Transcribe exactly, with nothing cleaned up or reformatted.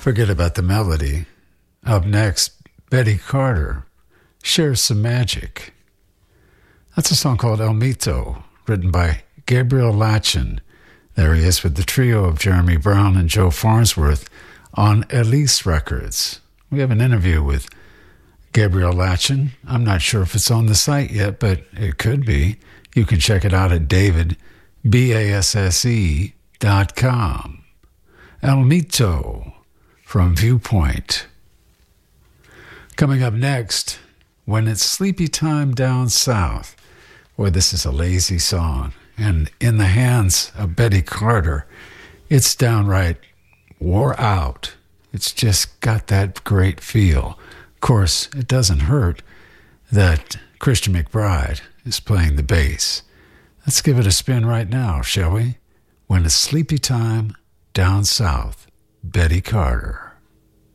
Forget about the melody. Up next, Betty Carter shares some magic. That's a song called El Mito, written by Gabriel Latchin. There he is with the trio of Jeremy Brown and Joe Farnsworth on Elise Records. We have an interview with Gabriel Latchin. I'm not sure if it's on the site yet, but it could be. You can check it out at david, B A S S E dot com. El Mito from Viewpoint. Coming up next, When It's Sleepy Time Down South. Boy, this is a lazy song. And in the hands of Betty Carter, it's downright wore out. It's just got that great feel. Of course, it doesn't hurt that Christian McBride is playing the bass. Let's give it a spin right now, shall we? When It's Sleepy Time Down South, Betty Carter.